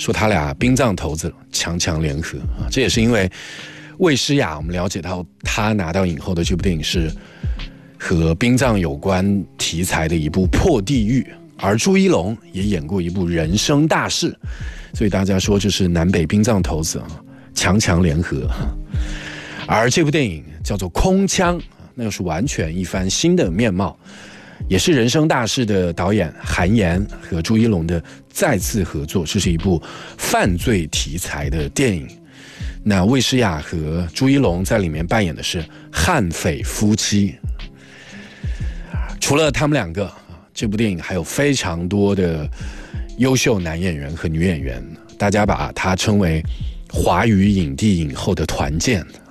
说他俩殡葬头子强强联合啊。这也是因为魏诗雅，我们了解到他拿到影后的这部电影是和殡葬有关题材的一部《破地狱》，而朱一龙也演过一部《人生大事》，所以大家说就是南北殡葬头子啊，强强联合。而这部电影叫做《空腔》，那又是完全一番新的面貌，也是《人生大事》的导演韩延和朱一龙的再次合作。这是一部犯罪题材的电影，那魏诗雅和朱一龙在里面扮演的是悍匪夫妻。除了他们两个，这部电影还有非常多的优秀男演员和女演员，大家把它称为华语影帝影后的团建。